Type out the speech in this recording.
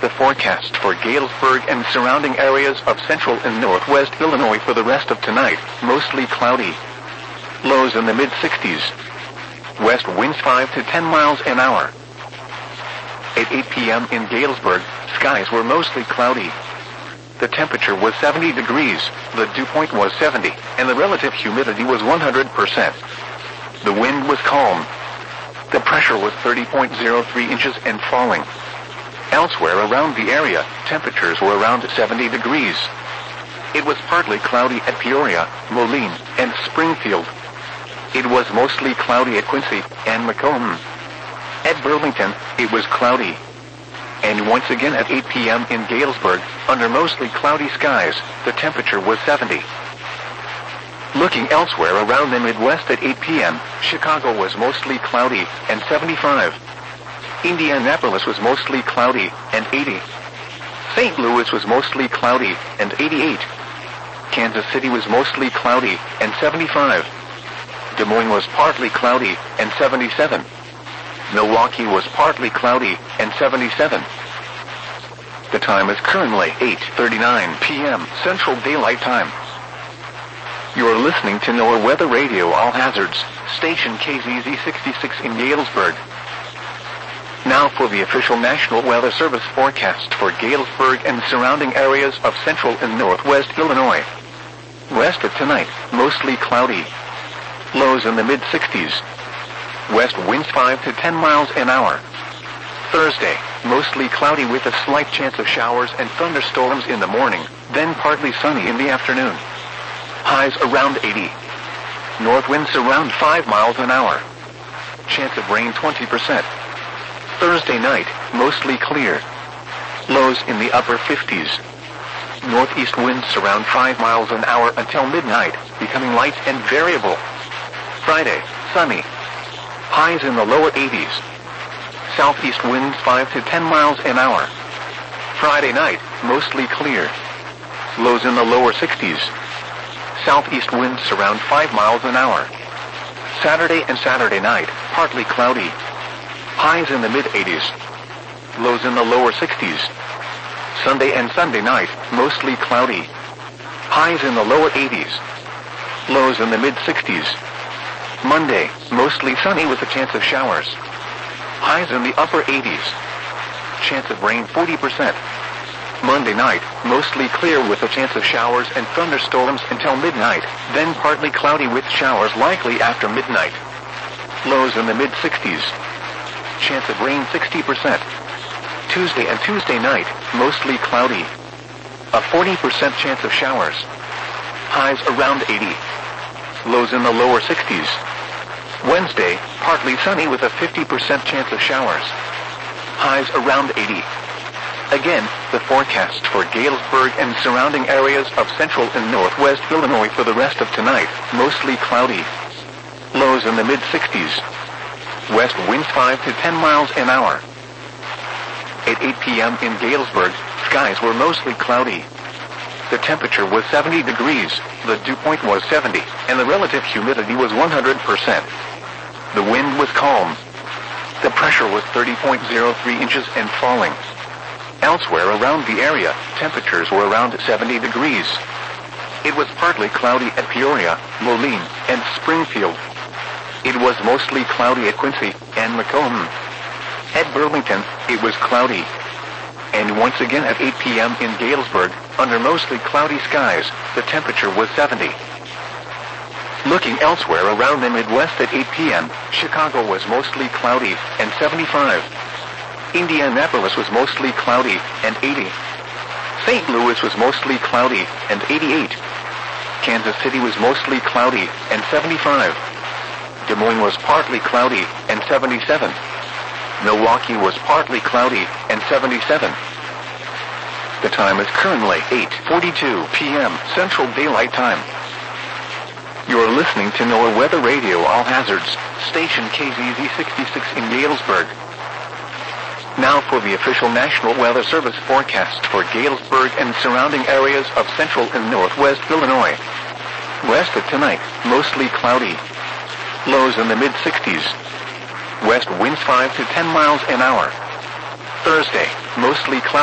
The forecast for Galesburg and surrounding areas of central and northwest Illinois for the rest of tonight, mostly cloudy. Lows in the mid-60s. West winds 5 to 10 miles an hour. At 8 p.m. in Galesburg, skies were mostly cloudy. The temperature was 70 degrees, the dew point was 70, and the relative humidity was 100%. The wind was calm. The pressure was 30.03 inches and falling. Elsewhere around the area, temperatures were around 70 degrees. It was partly cloudy at Peoria, Moline, and Springfield. It was mostly cloudy at Quincy and Macomb. At Burlington, it was cloudy. And once again at 8 p.m. in Galesburg, under mostly cloudy skies, the temperature was 70. Looking elsewhere around the Midwest at 8 p.m., Chicago was mostly cloudy and 75. Indianapolis was mostly cloudy and 80. St. Louis was mostly cloudy and 88. Kansas City was mostly cloudy and 75. Des Moines was partly cloudy and 77. Milwaukee was partly cloudy and 77. The time is currently 8:39 p.m. Central Daylight Time. You are listening to NOAA Weather Radio All Hazards, station KZZ 66 in Galesburg. Now for the official National Weather Service forecast for Galesburg and surrounding areas of central and northwest Illinois. Rest of tonight, mostly cloudy. Lows in the mid-60s. West winds 5 to 10 miles an hour. Thursday, mostly cloudy with a slight chance of showers and thunderstorms in the morning, then partly sunny in the afternoon. Highs around 80. North winds around 5 miles an hour. Chance of rain 20%. Thursday night, mostly clear. Lows in the upper 50s. Northeast winds around 5 miles an hour until midnight, becoming light and variable. Friday, sunny. Highs in the lower 80s. Southeast winds 5 to 10 miles an hour. Friday night, mostly clear. Lows in the lower 60s. Southeast winds around 5 miles an hour. Saturday and Saturday night, partly cloudy. Highs in the mid-80s. Lows in the lower 60s. Sunday and Sunday night, mostly cloudy. Highs in the lower 80s. Lows in the mid-60s. Monday, mostly sunny with a chance of showers. Highs in the upper 80s. Chance of rain 40%. Monday night, mostly clear with a chance of showers and thunderstorms until midnight, then partly cloudy with showers likely after midnight. Lows in the mid-60s. Chance of rain 60%. Tuesday and Tuesday night, mostly cloudy. A 40% chance of showers. Highs around 80. Lows in the lower 60s. Wednesday, partly sunny with a 50% chance of showers. Highs around 80. Again, the forecast for Galesburg and surrounding areas of central and northwest Illinois for the rest of tonight, mostly cloudy. Lows in the mid-60s. West winds 5 to 10 miles an hour. At 8 p.m. in Galesburg, skies were mostly cloudy. The temperature was 70 degrees, the dew point was 70, and the relative humidity was 100%. The wind was calm. The pressure was 30.03 inches and falling. Elsewhere around the area, temperatures were around 70 degrees. It was partly cloudy at Peoria, Moline, and Springfield. It was mostly cloudy at Quincy and Macomb. At Burlington, it was cloudy. And once again at 8 p.m. in Galesburg, under mostly cloudy skies, the temperature was 70. Looking elsewhere around the Midwest at 8 p.m., Chicago was mostly cloudy and 75. Indianapolis was mostly cloudy and 80. St. Louis was mostly cloudy and 88. Kansas City was mostly cloudy and 75. Des Moines was partly cloudy and 77. Milwaukee was partly cloudy and 77. The time is currently 8:42 p.m. Central Daylight Time. You are listening to NOAA Weather Radio All Hazards, station KZZ 66 in Galesburg. Now for the official National Weather Service forecast for Galesburg and surrounding areas of central and northwest Illinois. West of tonight, mostly cloudy. Lows in the mid-60s. West winds 5 to 10 miles an hour. Thursday, mostly cloudy.